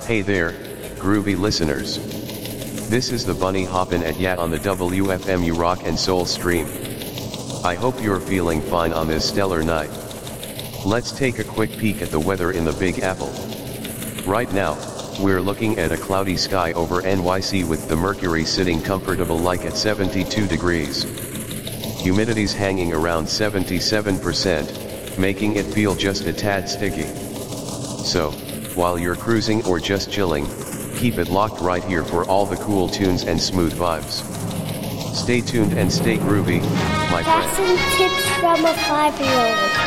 Hey there, groovy listeners. This is the Bunny hoppin' at Yat on the WFMU Rock and Soul stream. I hope you're feeling fine on this stellar night. Let's take a quick peek at the weather in the Big Apple. Right now, we're looking at a cloudy sky over NYC with the mercury sitting comfortable like at 72 degrees. Humidity's hanging around 77%, making it feel just a tad sticky. So, while you're cruising or just chilling, keep it locked right here for all the cool tunes and smooth vibes. Stay tuned and stay groovy, my friend. That's some tips from a 5-year-old.